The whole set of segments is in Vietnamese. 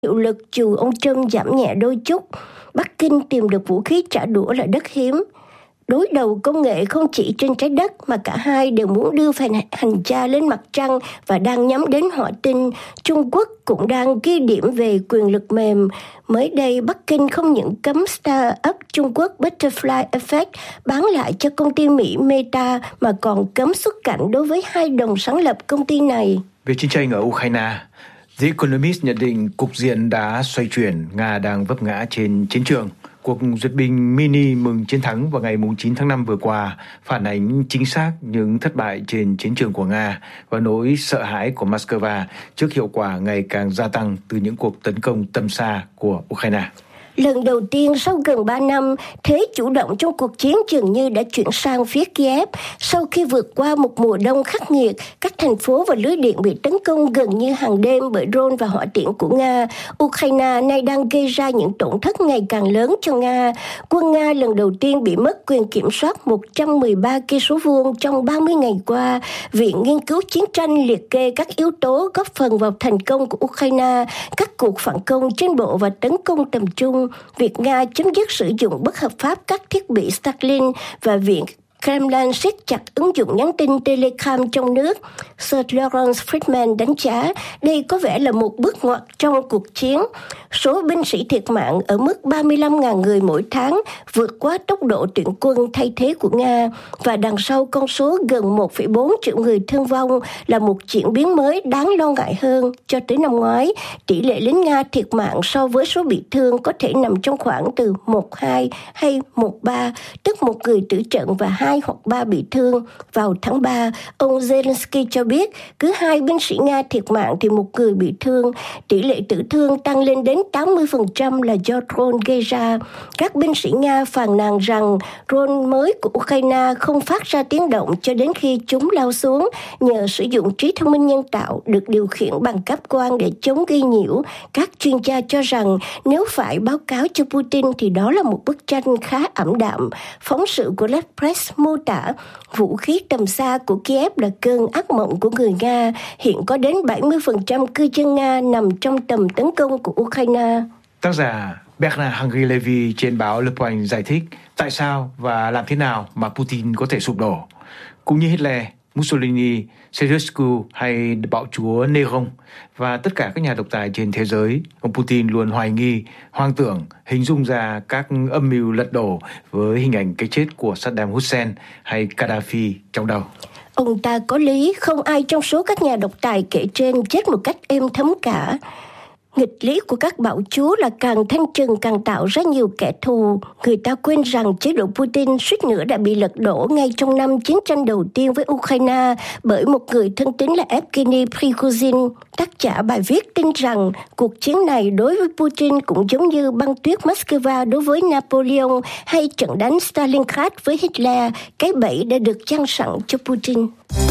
hiệu lực dù ông Trump giảm nhẹ đôi chút. Bắc Kinh tìm được vũ khí trả đũa là đất hiếm. Đối đầu công nghệ không chỉ trên trái đất mà cả hai đều muốn đưa hành gia lên mặt trăng và đang nhắm đến hỏa tinh. Trung Quốc cũng đang ghi điểm về quyền lực mềm. Mới đây, Bắc Kinh không những cấm start-up Trung Quốc Butterfly Effect bán lại cho công ty Mỹ Meta mà còn cấm xuất cảnh đối với hai đồng sáng lập công ty này. Về chiến tranh ở Ukraine, The Economist nhận định cục diện đã xoay chuyển, Nga đang vấp ngã trên chiến trường. Cuộc duyệt binh mini mừng chiến thắng vào ngày 9 tháng 5 vừa qua phản ánh chính xác những thất bại trên chiến trường của Nga và nỗi sợ hãi của Moscow trước hiệu quả ngày càng gia tăng từ những cuộc tấn công tầm xa của Ukraine. Lần đầu tiên sau gần 3 năm, thế chủ động trong cuộc chiến dường như đã chuyển sang phía Kiev. Sau khi vượt qua một mùa đông khắc nghiệt, các thành phố và lưới điện bị tấn công gần như hàng đêm bởi drone và hỏa tiễn của Nga. Ukraine nay đang gây ra những tổn thất ngày càng lớn cho Nga. Quân Nga lần đầu tiên bị mất quyền kiểm soát 113 cây số vuông trong 30 ngày qua. Viện Nghiên cứu Chiến tranh liệt kê các yếu tố góp phần vào thành công của Ukraine, các cuộc phản công trên bộ và tấn công tầm trung, việc Nga chấm dứt sử dụng bất hợp pháp các thiết bị Starlink và Viện Kremlin siết chặt ứng dụng nhắn tin Telegram trong nước. Sir Lawrence Friedman đánh giá đây có vẻ là một bước ngoặt trong cuộc chiến. Số binh sĩ thiệt mạng ở mức 35.000 người mỗi tháng, vượt quá tốc độ tuyển quân thay thế của Nga, và đằng sau con số gần 1,4 triệu người thương vong là một diễn biến mới đáng lo ngại hơn. Cho tới năm ngoái, tỷ lệ lính Nga thiệt mạng so với số bị thương có thể nằm trong khoảng từ 1-2 hay 1-3, tức một người tử trận và 2 hoặc 3 bị thương. Vào tháng 3, ông Zelensky cho biết cứ 2 binh sĩ Nga thiệt mạng thì một người bị thương. Tỷ lệ tử thương tăng lên đến 80% là do drone gây ra. Các binh sĩ Nga phàn nàn rằng drone mới của Ukraine không phát ra tiếng động cho đến khi chúng lao xuống nhờ sử dụng trí thông minh nhân tạo được điều khiển bằng cáp quang để chống gây nhiễu. Các chuyên gia cho rằng nếu phải báo cáo cho Putin thì đó là một bức tranh khá ảm đạm. Phóng sự của Le Press mô tả vũ khí tầm xa của Kiev là cơn ác mộng của người Nga. Hiện có đến 70% cư dân Nga nằm trong tầm tấn công của Ukraine. Tác giả Bernard Henri Lévy trên báo Le Point giải thích tại sao và làm thế nào mà Putin có thể sụp đổ. Cũng như Hitler, Mussolini, Ceausescu hay bạo chúa Nero và tất cả các nhà độc tài trên thế giới, ông Putin luôn hoài nghi, hoang tưởng, hình dung ra các âm mưu lật đổ với hình ảnh cái chết của Saddam Hussein hay Gaddafi trong đầu. Ông ta có lý, không ai trong số các nhà độc tài kể trên chết một cách êm thấm cả. Nghịch lý của các bạo chúa là càng thanh trừng càng tạo ra nhiều kẻ thù. Người ta quên rằng chế độ Putin suýt nữa đã bị lật đổ ngay trong năm chiến tranh đầu tiên với Ukraine bởi một người thân tín là Evgeny Prigozhin. Tác giả bài viết tin rằng cuộc chiến này đối với Putin cũng giống như băng tuyết Moscow đối với Napoleon hay trận đánh Stalingrad với Hitler, cái bẫy đã được dang sẵn cho Putin.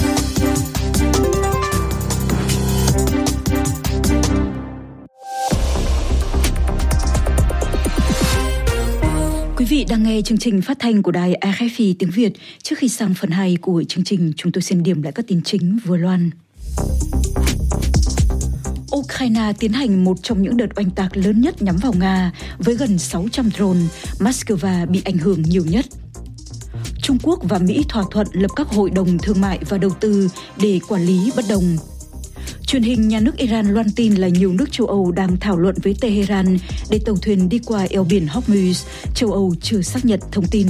Quý vị đang nghe chương trình phát thanh của đài RFI tiếng Việt. Trước khi sang phần 2 của chương trình, chúng tôi xin điểm lại các tin chính vừa loan. Ukraine tiến hành một trong những đợt oanh tạc lớn nhất nhắm vào Nga với gần 600 drone, Moscow bị ảnh hưởng nhiều nhất. Trung Quốc và Mỹ thỏa thuận lập các hội đồng thương mại và đầu tư để quản lý bất đồng. Truyền hình nhà nước Iran loan tin là nhiều nước châu Âu đang thảo luận với Tehran để tàu thuyền đi qua eo biển Hormuz. Châu Âu chưa xác nhận thông tin.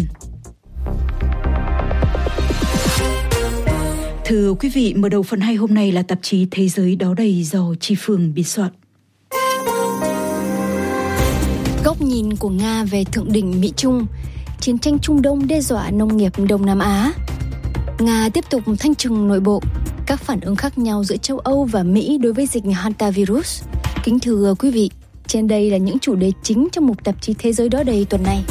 Thưa quý vị, mở đầu phần 2 hôm nay là tạp chí Thế giới đó đây do Chi Phương biên soạn. Góc nhìn của Nga về thượng đỉnh Mỹ-Trung, chiến tranh Trung Đông đe dọa nông nghiệp Đông Nam Á. Nga tiếp tục thanh trừng nội bộ, các phản ứng khác nhau giữa châu Âu và Mỹ đối với dịch hantavirus. Kính thưa quý vị, trên đây là những chủ đề chính trong mục tạp chí Thế giới đó đây tuần này.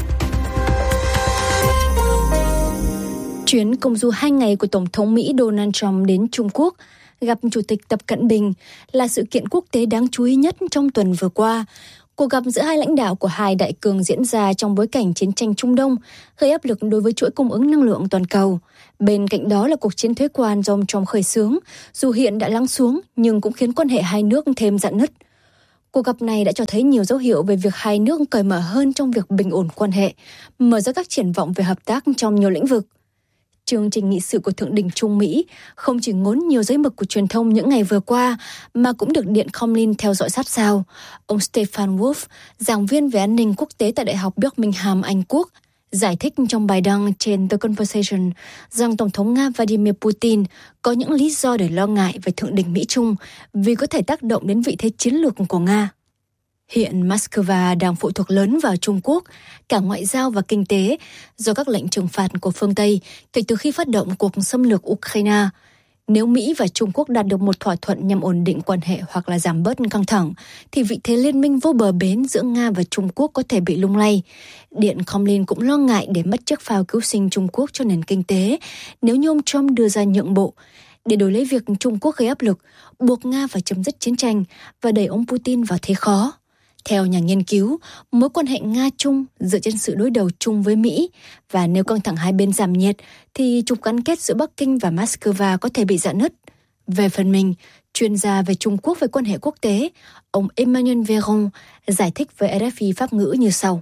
Chuyến công du 2 ngày của Tổng thống Mỹ Donald Trump đến Trung Quốc gặp Chủ tịch Tập Cận Bình là sự kiện quốc tế đáng chú ý nhất trong tuần vừa qua. Cuộc gặp giữa hai lãnh đạo của hai đại cường diễn ra trong bối cảnh chiến tranh Trung Đông, gây áp lực đối với chuỗi cung ứng năng lượng toàn cầu. Bên cạnh đó là cuộc chiến thuế quan do ông Trump khởi xướng, dù hiện đã lắng xuống nhưng cũng khiến quan hệ hai nước thêm rạn nứt. Cuộc gặp này đã cho thấy nhiều dấu hiệu về việc hai nước cởi mở hơn trong việc bình ổn quan hệ, mở ra các triển vọng về hợp tác trong nhiều lĩnh vực. Chương trình nghị sự của Thượng đỉnh Trung Mỹ không chỉ ngốn nhiều giấy mực của truyền thông những ngày vừa qua, mà cũng được Điện Kremlin theo dõi sát sao. Ông Stefan Wolf, giảng viên về an ninh quốc tế tại Đại học Birmingham, Anh Quốc, giải thích trong bài đăng trên The Conversation rằng Tổng thống Nga Vladimir Putin có những lý do để lo ngại về Thượng đỉnh Mỹ-Trung vì có thể tác động đến vị thế chiến lược của Nga. Hiện Moscow đang phụ thuộc lớn vào Trung Quốc, cả ngoại giao và kinh tế, do các lệnh trừng phạt của phương Tây kể từ khi phát động cuộc xâm lược Ukraine. Nếu Mỹ và Trung Quốc đạt được một thỏa thuận nhằm ổn định quan hệ hoặc là giảm bớt căng thẳng, thì vị thế liên minh vô bờ bến giữa Nga và Trung Quốc có thể bị lung lay. Điện Kremlin cũng lo ngại để mất chiếc phao cứu sinh Trung Quốc cho nền kinh tế nếu như ông Trump đưa ra nhượng bộ, để đổi lấy việc Trung Quốc gây áp lực, buộc Nga phải chấm dứt chiến tranh và đẩy ông Putin vào thế khó. Theo nhà nghiên cứu, mối quan hệ Nga-Trung dựa trên sự đối đầu chung với Mỹ, và nếu căng thẳng hai bên giảm nhiệt, thì trục gắn kết giữa Bắc Kinh và Moscow có thể bị rạn nứt. Về phần mình, chuyên gia về Trung Quốc về quan hệ quốc tế, ông Emmanuel Véron giải thích với RFI Pháp ngữ như sau.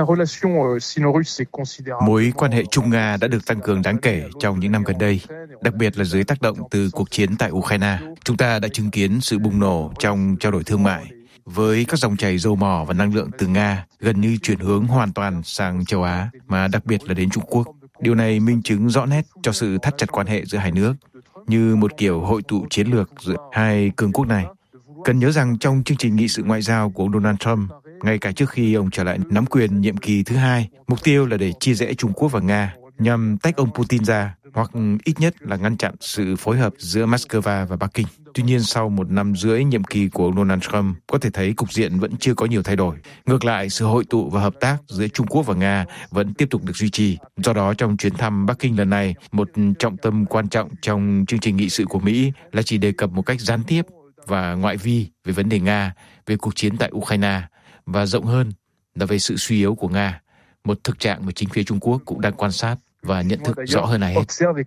Mối quan hệ Trung-Nga đã được tăng cường đáng kể trong những năm gần đây, đặc biệt là dưới tác động từ cuộc chiến tại Ukraine. Chúng ta đã chứng kiến sự bùng nổ trong trao đổi thương mại, với các dòng chảy dầu mỏ và năng lượng từ Nga gần như chuyển hướng hoàn toàn sang châu Á, mà đặc biệt là đến Trung Quốc. Điều này minh chứng rõ nét cho sự thắt chặt quan hệ giữa hai nước, như một kiểu hội tụ chiến lược giữa hai cường quốc này. Cần nhớ rằng trong chương trình nghị sự ngoại giao của ông Donald Trump, ngay cả trước khi ông trở lại nắm quyền nhiệm kỳ thứ hai, mục tiêu là để chia rẽ Trung Quốc và Nga, nhằm tách ông Putin ra, hoặc ít nhất là ngăn chặn sự phối hợp giữa Moscow và Bắc Kinh. Tuy nhiên, sau 1 năm rưỡi nhiệm kỳ của ông Donald Trump, có thể thấy cục diện vẫn chưa có nhiều thay đổi. Ngược lại, sự hội tụ và hợp tác giữa Trung Quốc và Nga vẫn tiếp tục được duy trì. Do đó, trong chuyến thăm Bắc Kinh lần này, một trọng tâm quan trọng trong chương trình nghị sự của Mỹ là chỉ đề cập một cách gián tiếp và ngoại vi về vấn đề Nga, về cuộc chiến tại Ukraine, và rộng hơn là về sự suy yếu của Nga, một thực trạng mà chính phía Trung Quốc cũng đang quan sát và nhận thức rõ hơn ai hết.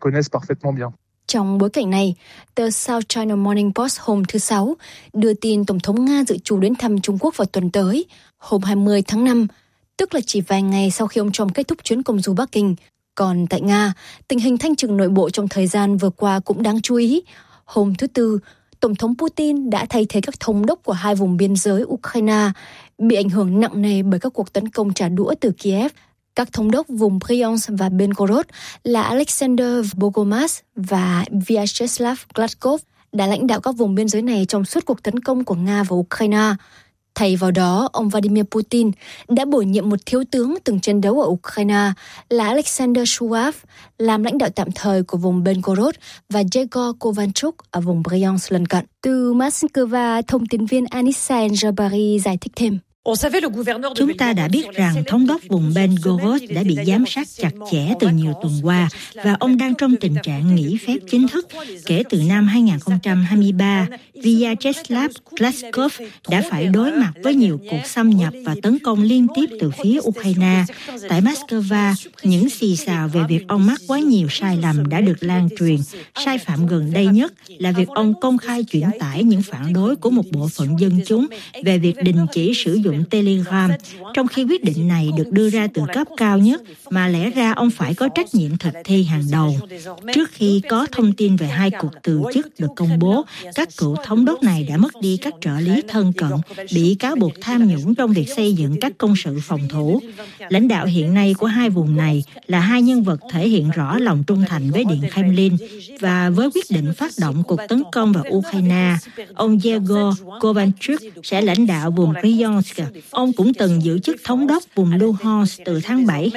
Trong bối cảnh này, tờ South China Morning Post hôm thứ Sáu đưa tin Tổng thống Nga dự trù đến thăm Trung Quốc vào tuần tới, hôm 20 tháng 5, tức là chỉ vài ngày sau khi ông Trump kết thúc chuyến công du Bắc Kinh. Còn tại Nga, tình hình thanh trừng nội bộ trong thời gian vừa qua cũng đáng chú ý. Hôm thứ Tư, Tổng thống Putin đã thay thế các thống đốc của hai vùng biên giới Ukraine bị ảnh hưởng nặng nề bởi các cuộc tấn công trả đũa từ Kiev. Các thống đốc vùng Bryansk và Belgorod là Alexander Bogomaz và Vyacheslav Gladkov đã lãnh đạo các vùng biên giới này trong suốt cuộc tấn công của Nga vào Ukraine. Thay vào đó, ông Vladimir Putin đã bổ nhiệm một thiếu tướng từng chiến đấu ở Ukraine là Alexander Shuav làm lãnh đạo tạm thời của vùng Belgorod và Yegor Kovalchuk ở vùng Bryansk lân cận. Từ Moscow, thông tin viên Anissa Jabari giải thích thêm. Chúng ta đã biết rằng thống đốc vùng Belgorod đã bị giám sát chặt chẽ từ nhiều tuần qua và ông đang trong tình trạng nghỉ phép chính thức. Kể từ năm 2023, Vyacheslav Gladkov đã phải đối mặt với nhiều cuộc xâm nhập và tấn công liên tiếp từ phía Ukraine. Tại Moscow, những xì xào về việc ông mắc quá nhiều sai lầm đã được lan truyền. Sai phạm gần đây nhất là việc ông công khai chuyển tải những phản đối của một bộ phận dân chúng về việc đình chỉ sử dụng Telegram, trong khi quyết định này được đưa ra từ cấp cao nhất mà lẽ ra ông phải có trách nhiệm thực thi hàng đầu. Trước khi có thông tin về hai cuộc từ chức được công bố, các cựu thống đốc này đã mất đi các trợ lý thân cận, bị cáo buộc tham nhũng trong việc xây dựng các công sự phòng thủ. Lãnh đạo hiện nay của hai vùng này là hai nhân vật thể hiện rõ lòng trung thành với Điện Kremlin, và với quyết định phát động cuộc tấn công vào Ukraine, ông Yegor Kovalchuk sẽ lãnh đạo vùng Bryansk. Ông cũng từng giữ chức thống đốc vùng Luhansk từ tháng 7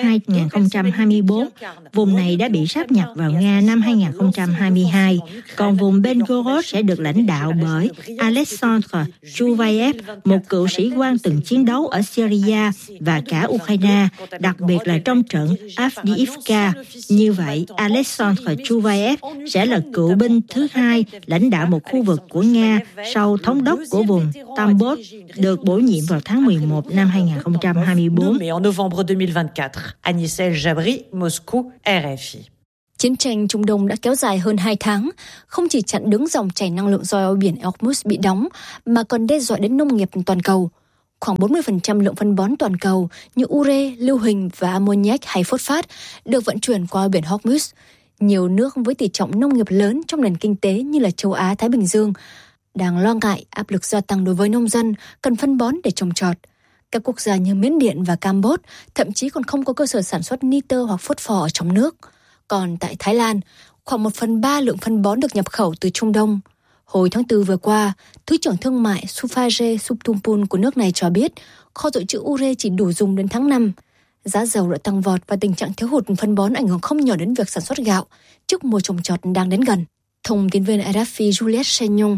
2024. Vùng này đã bị sáp nhập vào Nga năm 2022. Còn vùng Belgorod sẽ được lãnh đạo bởi Alexander Chuvayev, một cựu sĩ quan từng chiến đấu ở Syria và cả Ukraine, đặc biệt là trong trận Avdiivka. Như vậy, Alexander Chuvayev sẽ là cựu binh thứ hai lãnh đạo một khu vực của Nga sau thống đốc của vùng Tambov, được bổ nhiệm vào tháng 11 năm 2024. En novembre 2024. Anissa Jabri, Moscou, RFI. Chiến tranh Trung Đông đã kéo dài hơn 2 tháng, không chỉ chặn đứng dòng chảy năng lượng do biển Hormuz bị đóng, mà còn đe dọa đến nông nghiệp toàn cầu. Khoảng 40% lượng phân bón toàn cầu như ure, lưu huỳnh và ammoniac hay phosphate được vận chuyển qua biển Hormuz. Nhiều nước với tỷ trọng nông nghiệp lớn trong nền kinh tế như là châu Á, Thái Bình Dương đang lo ngại áp lực gia tăng đối với nông dân cần phân bón để trồng trọt. Các quốc gia như Miến Điện và Campuchia thậm chí còn không có cơ sở sản xuất nitơ hoặc phốt phò ở trong nước. Còn tại Thái Lan, khoảng 1/3 lượng phân bón được nhập khẩu từ Trung Đông. Hồi tháng 4 vừa qua, Thứ trưởng Thương mại Suphajit Suktumpul của nước này cho biết kho dự trữ ure chỉ đủ dùng đến tháng 5. Giá dầu đã tăng vọt và tình trạng thiếu hụt phân bón ảnh hưởng không nhỏ đến việc sản xuất gạo trước mùa trồng trọt đang đến gần. Thông tin viên RFI Juliette Chagnon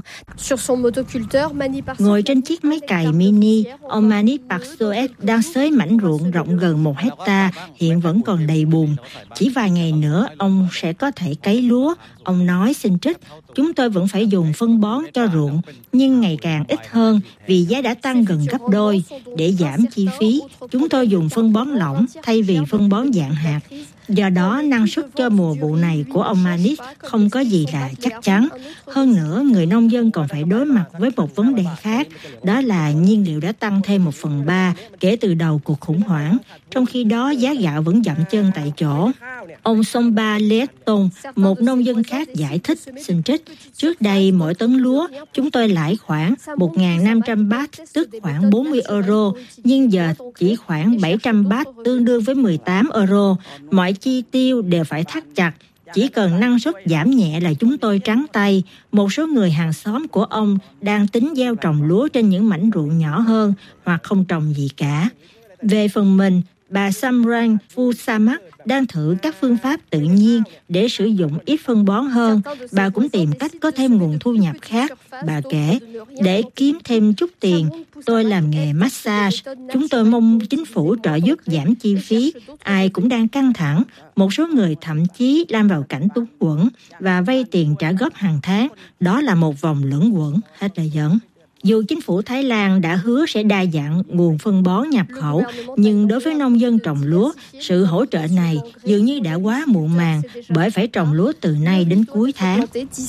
ngồi trên chiếc máy cày mini, ông Manit Paksoet đang xới mảnh ruộng rộng gần 1 hectare hiện vẫn còn đầy bùn. Chỉ vài ngày nữa ông sẽ có thể cấy lúa. Ông nói xin trích, chúng tôi vẫn phải dùng phân bón cho ruộng, nhưng ngày càng ít hơn vì giá đã tăng gần gấp đôi. Để giảm chi phí, chúng tôi dùng phân bón lỏng thay vì phân bón dạng hạt. Do đó, năng suất cho mùa vụ này của ông Manit không có gì là chắc chắn. Hơn nữa, người nông dân còn phải đối mặt với một vấn đề khác, đó là nhiên liệu đã tăng thêm 1/3 kể từ đầu cuộc khủng hoảng. Trong khi đó, giá gạo vẫn dậm chân tại chỗ. Ông Somba Leton, một nông dân khác giải thích xin trích. Trước đây, mỗi tấn lúa, chúng tôi lãi khoảng 1.500 baht, tức khoảng 40 euro, nhưng giờ chỉ khoảng 700 baht, tương đương với 18 euro. Mọi chi tiêu đều phải thắt chặt. Chỉ cần năng suất giảm nhẹ là chúng tôi trắng tay. Một số người hàng xóm của ông đang tính gieo trồng lúa trên những mảnh ruộng nhỏ hơn hoặc không trồng gì cả. Về phần mình, bà Samran Fusamak đang thử các phương pháp tự nhiên để sử dụng ít phân bón hơn. Bà cũng tìm cách có thêm nguồn thu nhập khác. Bà kể, để kiếm thêm chút tiền, tôi làm nghề massage. Chúng tôi mong chính phủ trợ giúp giảm chi phí. Ai cũng đang căng thẳng. Một số người thậm chí lâm vào cảnh túng quẫn và vay tiền trả góp hàng tháng. Đó là một vòng luẩn quẩn, hết lời dẫn. Dù chính phủ Thái Lan đã hứa sẽ đa dạng nguồn phân bón nhập khẩu, nhưng đối với nông dân trồng lúa, sự hỗ trợ này dường như đã quá muộn màng bởi phải trồng lúa từ nay đến cuối tháng.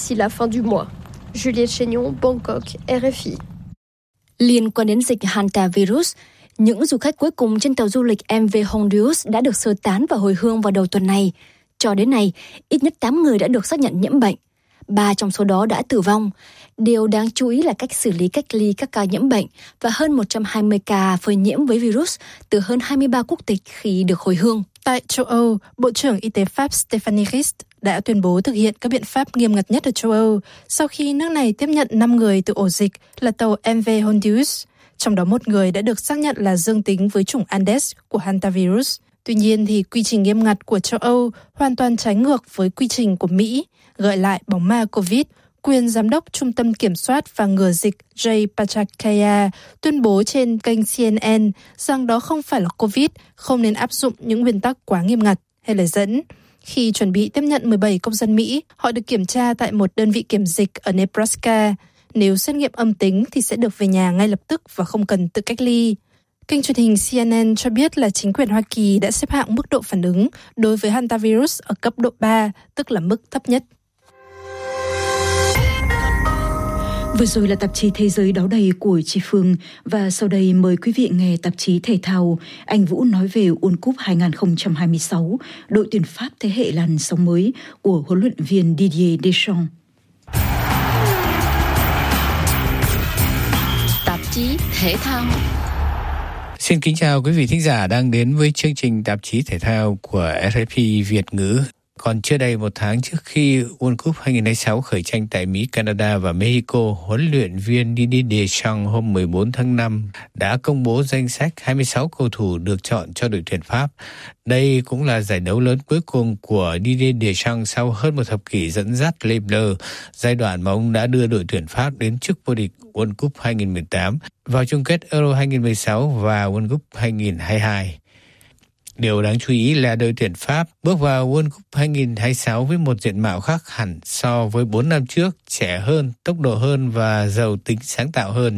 Juliette Chagnon, Bangkok, RFI. Liên quan đến dịch hantavirus, những du khách cuối cùng trên tàu du lịch MV Honduras đã được sơ tán và hồi hương vào đầu tuần này. Cho đến nay, ít nhất 8 người đã được xác nhận nhiễm bệnh. 3 trong số đó đã tử vong. Điều đáng chú ý là cách xử lý cách ly các ca nhiễm bệnh và hơn 120 ca phơi nhiễm với virus từ hơn 23 quốc tịch khi được hồi hương. Tại châu Âu, Bộ trưởng Y tế Pháp Stéphanie Rist đã tuyên bố thực hiện các biện pháp nghiêm ngặt nhất ở châu Âu sau khi nước này tiếp nhận 5 người từ ổ dịch là tàu MV Honduras. Trong đó 1 người đã được xác nhận là dương tính với chủng Andes của hantavirus. Tuy nhiên thì quy trình nghiêm ngặt của châu Âu hoàn toàn trái ngược với quy trình của Mỹ, gợi lại bóng ma Covid. Quyền giám đốc Trung tâm Kiểm soát và Ngừa dịch Jay Pachakaya tuyên bố trên kênh CNN rằng đó không phải là Covid, không nên áp dụng những nguyên tắc quá nghiêm ngặt hay lời dẫn. Khi chuẩn bị tiếp nhận 17 công dân Mỹ, họ được kiểm tra tại một đơn vị kiểm dịch ở Nebraska. Nếu xét nghiệm âm tính thì sẽ được về nhà ngay lập tức và không cần tự cách ly. Kênh truyền hình CNN cho biết là chính quyền Hoa Kỳ đã xếp hạng mức độ phản ứng đối với hantavirus ở cấp độ 3, tức là mức thấp nhất. Vừa rồi là tạp chí Thế giới đáo đầy của chị Phương, và sau đây mời quý vị nghe tạp chí thể thao. Anh Vũ nói về World Cup 2026, đội tuyển Pháp thế hệ làn sóng mới của huấn luyện viên Didier Deschamps. Tạp chí thể thao. Xin kính chào quý vị thính giả đang đến với chương trình tạp chí thể thao của RFI Việt ngữ. Còn chưa đầy 1 tháng trước khi World Cup 2026 khởi tranh tại Mỹ, Canada và Mexico, huấn luyện viên Didier Deschamps hôm 14 tháng 5 đã công bố danh sách 26 cầu thủ được chọn cho đội tuyển Pháp. Đây cũng là giải đấu lớn cuối cùng của Didier Deschamps sau hơn một thập kỷ dẫn dắt Les Bleus, giai đoạn mà ông đã đưa đội tuyển Pháp đến chức vô địch World Cup 2018, vào chung kết Euro 2016 và World Cup 2022. Điều đáng chú ý là đội tuyển Pháp bước vào World Cup 2026 với một diện mạo khác hẳn so với 4 năm trước, trẻ hơn, tốc độ hơn và giàu tính sáng tạo hơn.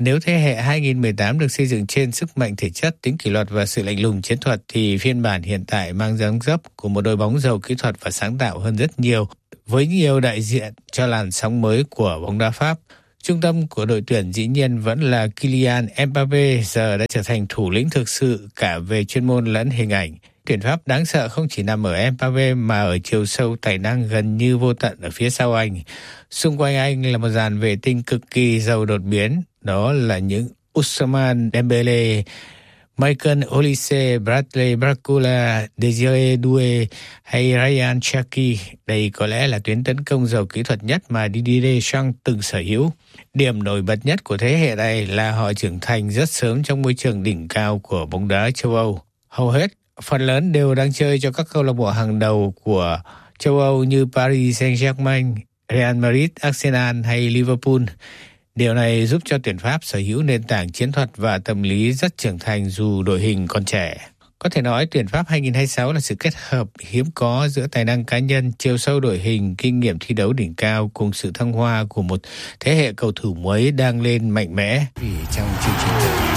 Nếu thế hệ 2018 được xây dựng trên sức mạnh thể chất, tính kỷ luật và sự lạnh lùng chiến thuật, thì phiên bản hiện tại mang dáng dấp của một đội bóng giàu kỹ thuật và sáng tạo hơn rất nhiều, với nhiều đại diện cho làn sóng mới của bóng đá Pháp. Trung tâm của đội tuyển dĩ nhiên vẫn là Kylian Mbappé, giờ đã trở thành thủ lĩnh thực sự cả về chuyên môn lẫn hình ảnh. Tuyển Pháp đáng sợ không chỉ nằm ở Mbappé mà ở chiều sâu tài năng gần như vô tận ở phía sau anh. Xung quanh anh là một dàn vệ tinh cực kỳ giàu đột biến, đó là những Ousmane Dembélé, Michael Olise, Bradley Barcola, Desiré Doué hay Ryan Cherki. Đây có lẽ là tuyến tấn công giàu kỹ thuật nhất mà Didier Deschamps từng sở hữu. Điểm nổi bật nhất của thế hệ này là họ trưởng thành rất sớm trong môi trường đỉnh cao của bóng đá châu Âu. Hầu hết, phần lớn đều đang chơi cho các câu lạc bộ hàng đầu của châu Âu như Paris Saint-Germain, Real Madrid, Arsenal hay Liverpool. Điều này giúp cho tuyển Pháp sở hữu nền tảng chiến thuật và tâm lý rất trưởng thành dù đội hình còn trẻ. Có thể nói tuyển Pháp 2026 là sự kết hợp hiếm có giữa tài năng cá nhân, chiều sâu đội hình, kinh nghiệm thi đấu đỉnh cao cùng sự thăng hoa của một thế hệ cầu thủ mới đang lên mạnh mẽ. Trong chương trình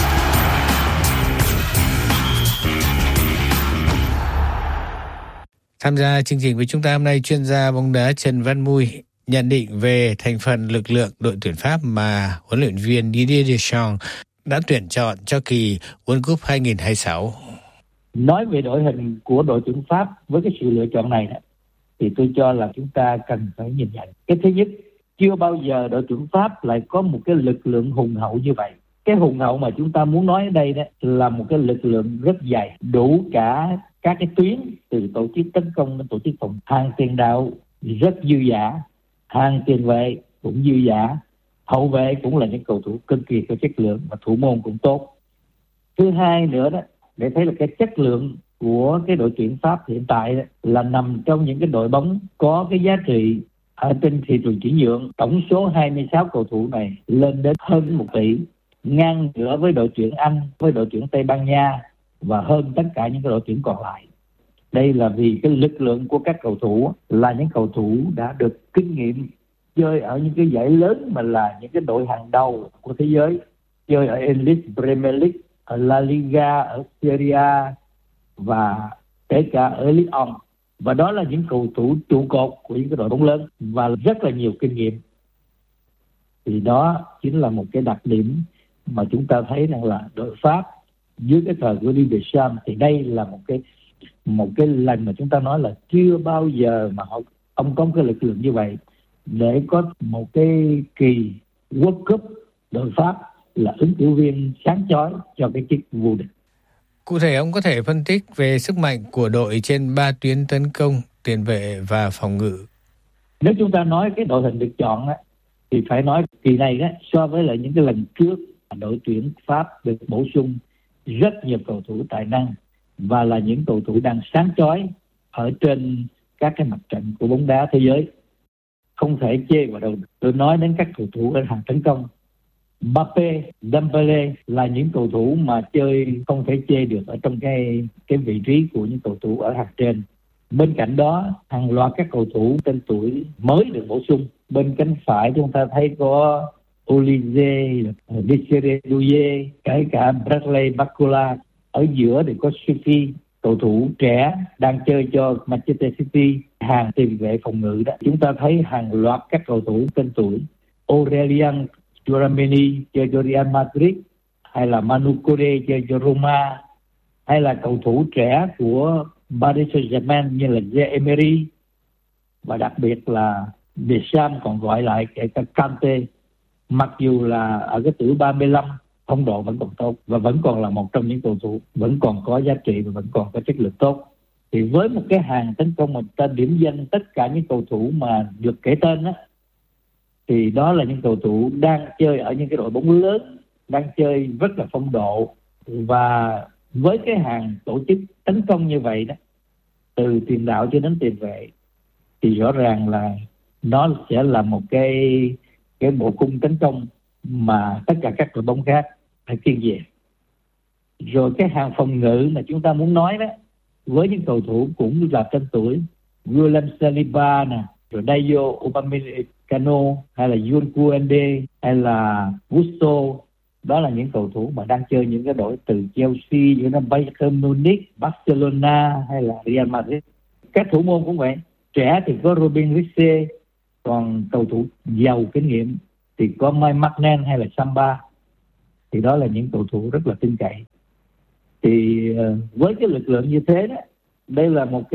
tham gia chương trình với chúng ta hôm nay, chuyên gia bóng đá Trần Văn Mui nhận định về thành phần lực lượng đội tuyển Pháp mà huấn luyện viên Didier Deschamps đã tuyển chọn cho kỳ World Cup 2026. Nói về đội hình của đội tuyển Pháp với cái sự lựa chọn này thì tôi cho là chúng ta cần phải nhìn nhận. Cái thứ nhất, chưa bao giờ đội tuyển Pháp lại có một cái lực lượng hùng hậu như vậy. Cái hùng hậu mà chúng ta muốn nói ở đây đó là một cái lực lượng rất dày, đủ cả các cái tuyến từ tổ chức tấn công đến tổ chức phòng. Hàng tiền đạo rất dư dả, hàng tiền vệ cũng dư dả, hậu vệ cũng là những cầu thủ cực kỳ có chất lượng và thủ môn cũng tốt. Thứ hai nữa đó, để thấy là cái chất lượng của cái đội tuyển Pháp hiện tại là nằm trong những cái đội bóng có cái giá trị ở trên thị trường chuyển nhượng. Tổng số 26 cầu thủ này lên đến hơn 1 tỷ, ngang ngửa với đội tuyển Anh, với đội tuyển Tây Ban Nha và hơn tất cả những cái đội tuyển còn lại. Đây là vì cái lực lượng của các cầu thủ là những cầu thủ đã được kinh nghiệm chơi ở những cái giải lớn mà là những cái đội hàng đầu của thế giới, chơi ở English Premier League, ở La Liga, ở Serie A và kể cả ở Ligue 1. Và đó là những cầu thủ trụ cột của những cái đội bóng lớn và rất là nhiều kinh nghiệm. Thì đó chính là một cái đặc điểm mà chúng ta thấy rằng là đội Pháp dưới cái thời của Didier Deschamps thì đây là một cái lần mà chúng ta nói là chưa bao giờ mà ông có cái lực lượng như vậy để có một cái kỳ World Cup đội Pháp là ứng cử viên sáng chói cho cái chức vô địch. Cụ thể ông có thể phân tích về sức mạnh của đội trên 3 tuyến tấn công, tiền vệ và phòng ngự. Nếu chúng ta nói cái đội hình được chọn á, thì phải nói kỳ này á, so với lại những cái lần trước, đội tuyển Pháp được bổ sung rất nhiều cầu thủ tài năng và là những cầu thủ đang sáng chói ở trên các cái mặt trận của bóng đá thế giới. Không thể chê vào đâu. Tôi nói đến các cầu thủ ở hàng tấn công. Mbappé, Dembélé là những cầu thủ mà chơi không thể chê được ở trong cái vị trí của những cầu thủ ở hàng trên. Bên cạnh đó, hàng loạt các cầu thủ tên tuổi mới được bổ sung. Bên cánh phải chúng ta thấy có Olise, Desiré Doué, kể cả Bradley Barcola. Ở giữa thì có Sufi, cầu thủ trẻ đang chơi cho Manchester City. Hàng tiền vệ phòng ngự đó, chúng ta thấy hàng loạt các cầu thủ tên tuổi. Aurelien Tchouameni chơi cho Real Madrid, hay là Manu Kone chơi cho Roma, hay là cầu thủ trẻ của Paris Saint-Germain như là Emery, và đặc biệt là Deschamps còn gọi lại kể cả Kante, mặc dù là ở cái tuổi 35, phong độ vẫn còn tốt và vẫn còn là một trong những cầu thủ vẫn còn có giá trị và vẫn còn có chất lượng tốt. Thì với một cái hàng tấn công mà ta điểm danh tất cả những cầu thủ mà được kể tên á, thì đó là những cầu thủ đang chơi ở những cái đội bóng lớn, đang chơi rất là phong độ. Và với cái hàng tổ chức tấn công như vậy đó, từ tiền đạo cho đến tiền vệ, thì rõ ràng là nó sẽ là một cái bộ cung tấn công mà tất cả các đội bóng khác phải kiêng về. Rồi cái hàng phòng ngự mà chúng ta muốn nói đó, với những cầu thủ cũng là tên tuổi, William Saliba nè, rồi Dayo Upamecano, hay là Juan Cuende, hay là Gusto, Đó là những cầu thủ mà đang chơi những cái đội từ Chelsea, như là Bayern Munich, Barcelona hay là Real Madrid. Các thủ môn cũng vậy. Trẻ thì có Robin Rice, còn cầu thủ giàu kinh nghiệm thì có Mike Maignan hay là Samba. Thì đó là những cầu thủ rất là tin cậy. Thì với cái lực lượng như thế đó, đây là một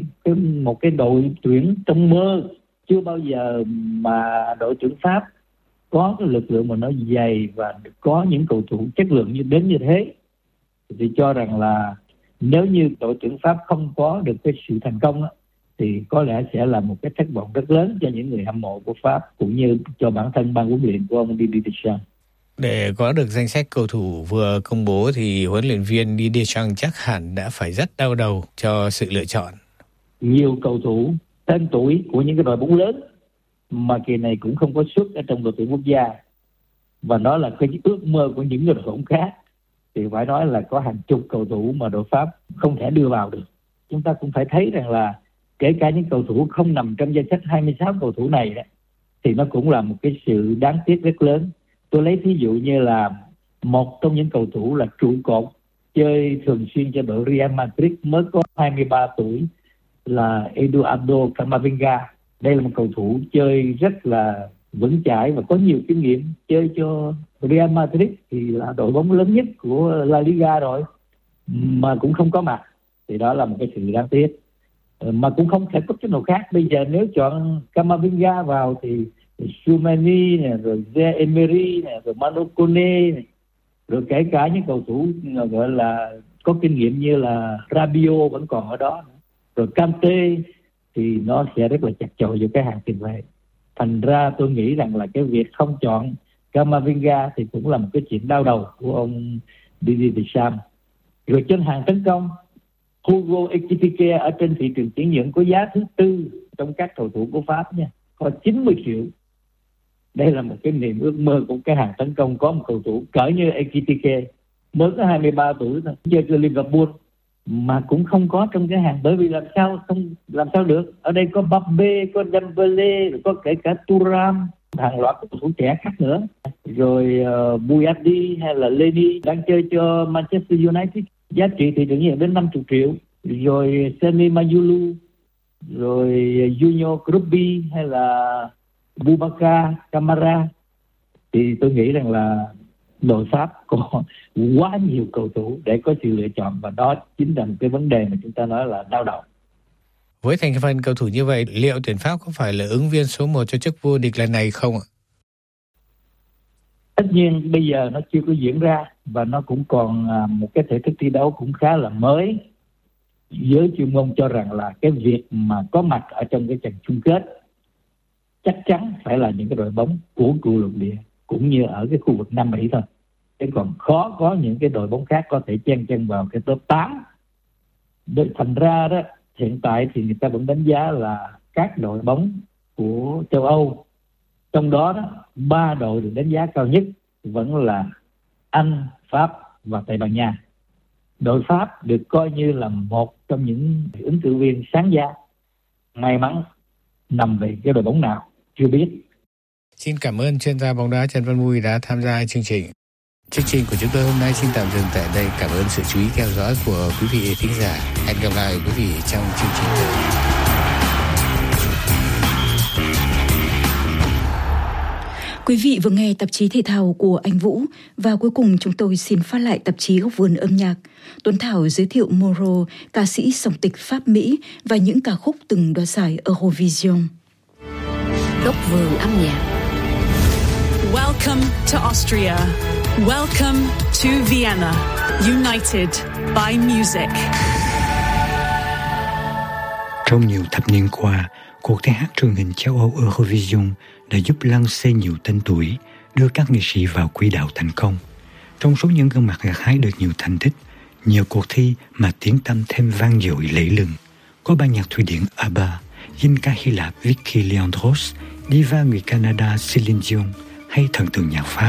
cái đội tuyển trong mơ. Chưa bao giờ mà đội tuyển Pháp có cái lực lượng mà nó dày và có những cầu thủ chất lượng như thế. Thì cho rằng là nếu như đội tuyển Pháp không có được cái sự thành công đó, thì có lẽ sẽ là một cái thất vọng rất lớn cho những người hâm mộ của Pháp cũng như cho bản thân ban huấn luyện của ông Didier Deschamps. Để có được danh sách cầu thủ vừa công bố thì huấn luyện viên Didier Deschamps chắc hẳn đã phải rất đau đầu cho sự lựa chọn. Nhiều cầu thủ tên tuổi của những cái đội bóng lớn mà kỳ này cũng không có suất ở trong đội tuyển quốc gia, và đó là cái ước mơ của những người đội bóng khác, thì phải nói là có hàng chục cầu thủ mà đội Pháp không thể đưa vào được. Chúng ta cũng phải thấy rằng là kể cả những cầu thủ không nằm trong danh sách 26 cầu thủ này đó, thì nó cũng là một cái sự đáng tiếc rất lớn. Tôi lấy ví dụ như là một trong những cầu thủ là trụ cột chơi thường xuyên cho đội Real Madrid mới có 23 tuổi là Eduardo Camavinga. Đây là một cầu thủ chơi rất là vững chãi và có nhiều kinh nghiệm, chơi cho Real Madrid thì là đội bóng lớn nhất của La Liga rồi mà cũng không có mặt, thì đó là một cái sự đáng tiếc. Mà cũng không thể có cái nào khác. Bây giờ nếu chọn Camavinga vào thì Tchouaméni nè, rồi Emery nè, rồi Manu Kone nè, rồi kể cả những cầu thủ gọi là có kinh nghiệm như là Rabiot vẫn còn ở đó, rồi Kante, thì nó sẽ rất là chặt chội giữa cái hàng tiền vệ. Thành ra tôi nghĩ rằng là cái việc không chọn Camavinga thì cũng là một cái chuyện đau đầu của ông Didier Deschamps. Rồi trên hàng tấn công, Hugo Ekitike ở trên thị trường chuyển nhượng có giá thứ 4 trong các cầu thủ của Pháp nha, có 90 triệu. Đây là một cái niềm ước mơ của cái hàng tấn công, có một cầu thủ cỡ như Ekitike mới có 23 tuổi thôi, chơi cho Liverpool mà cũng không có trong cái hàng, bởi vì làm sao được. Ở đây có Mbappé, có Dembélé, rồi có kể cả Thuram, hàng loạt cầu thủ trẻ khác nữa, rồi Bouyadi hay là Leni đang chơi cho Manchester United, giá trị thị trường hiện đến 50 triệu, rồi Semi Mayulu, rồi Junior Krupi hay là Boubacar Kamara. Thì tôi nghĩ rằng là đội Pháp có quá nhiều cầu thủ để có sự lựa chọn, và đó chính là một cái vấn đề mà chúng ta nói là đau đầu. Với thành phần cầu thủ như vậy, liệu tuyển Pháp có phải là ứng viên số 1 cho chức vô địch lần này không ạ? Tất nhiên bây giờ nó chưa có diễn ra và nó cũng còn một cái thể thức thi đấu cũng khá là mới. Giới chuyên môn cho rằng là cái việc mà có mặt ở trong cái trận chung kết chắc chắn phải là những cái đội bóng của cựu lục địa cũng như ở cái khu vực Nam Mỹ thôi. Chứ còn khó có những cái đội bóng khác có thể chen chân vào cái top 8. Thành ra đó, hiện tại thì người ta vẫn đánh giá là các đội bóng của châu Âu, trong đó 3 đội được đánh giá cao nhất vẫn là Anh, Pháp và Tây Ban Nha. Đội Pháp được coi như là một trong những ứng cử viên sáng giá. May mắn nằm về cái đội bóng nào chưa biết. Xin cảm ơn chuyên gia bóng đá Trần Văn Mui đã tham gia chương trình. Chương trình của chúng tôi hôm nay xin tạm dừng tại đây. Cảm ơn sự chú ý theo dõi của quý vị thính giả. Hẹn gặp lại quý vị trong chương trình tới. Quý vị vừa nghe tạp chí thể thao của Anh Vũ, và cuối cùng chúng tôi xin phát lại tạp chí Góc vườn âm nhạc. Tuấn Thảo giới thiệu Moreau, ca sĩ song tịch Pháp-Mỹ và những ca khúc từng đoạt giải Eurovision. Góc vườn âm nhạc. Welcome to Austria. Welcome to Vienna. United by music. Trong nhiều thập niên qua, cuộc thi hát truyền hình châu Âu Eurovision đã giúp lăng xê nhiều tên tuổi, đưa các nghệ sĩ vào quỹ đạo thành công. Trong số những gương mặt gặt hái được nhiều thành tích, nhờ cuộc thi mà tiếng tăm thêm vang dội lẫy lừng, có ban nhạc Thụy Điển ABBA, danh ca Hy Lạp Vicky Leandros, diva người Canada Celine Dion hay thần tượng nhạc Pháp